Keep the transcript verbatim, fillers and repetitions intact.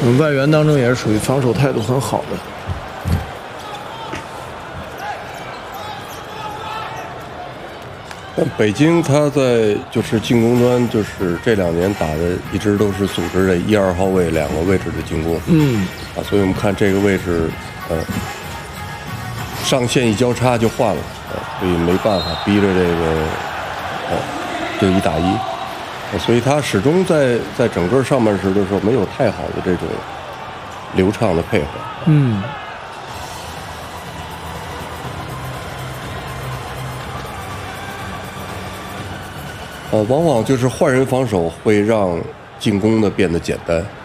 嗯，外援当中也是属于防守态度很好的。 但北京他在就是进攻端，就是这两年打的一直都是组织这一二号位两个位置的进攻。 嗯， 啊，所以我们看这个位置，呃，上线一交叉就换了，呃，所以没办法逼着这个，呃，就一打一。所以他始终在在整个上半时的时候没有太好的这种流畅的配合。 嗯， 呃，往往就是换人防守会让进攻呢变得简单。